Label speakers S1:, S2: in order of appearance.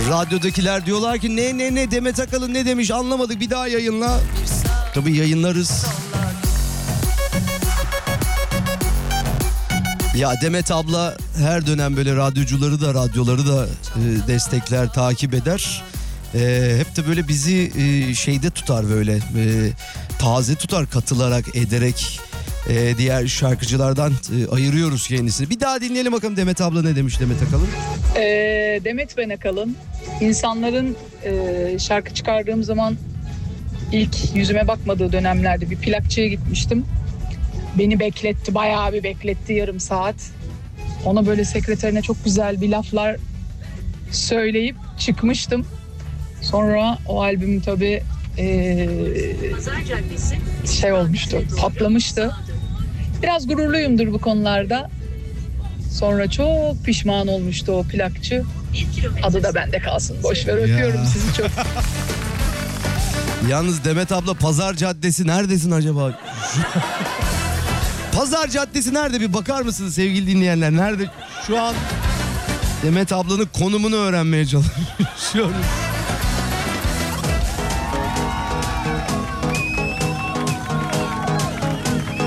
S1: Radyodakiler diyorlar ki ne Demet Akalın ne demiş anlamadık, bir daha yayınla. Tabii yayınlarız. Ya Demet abla her dönem böyle radyocuları da radyoları da destekler, takip eder. Hep de böyle bizi şeyde tutar, böyle taze tutar, katılarak, ederek. Diğer şarkıcılardan ayırıyoruz kendisini. Bir daha dinleyelim bakalım Demet abla ne demiş Demet Akalın.
S2: Demet Ben Akalın, insanların şarkı çıkardığım zaman ilk yüzüme bakmadığı dönemlerde bir plakçıya gitmiştim. Beni bekletti, bayağı bir bekletti, yarım saat. Ona böyle sekreterine çok güzel bir laflar söyleyip çıkmıştım. Sonra o albüm tabii şey olmuştu, patlamıştı. Biraz gururluyumdur bu konularda. Sonra çok pişman olmuştu o plakçı. Adı da bende kalsın. Boş ver, öpüyorum sizi çok.
S1: Yalnız Demet abla, Pazar Caddesi neredesin acaba? Pazar Caddesi nerede, bir bakar mısınız sevgili dinleyenler? Nerede? Şu an Demet ablanın konumunu öğrenmeye çalışıyorum.